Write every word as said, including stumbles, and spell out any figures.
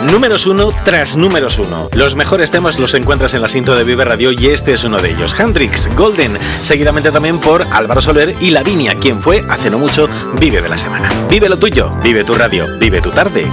Números uno tras números uno. Los mejores temas los encuentras en la intro de Vive Radio y este es uno de ellos. Hendrix, Golden, seguidamente también por Álvaro Soler y Lavinia, quien fue hace no mucho Vive de la Semana. Vive lo tuyo, vive tu radio, vive tu tarde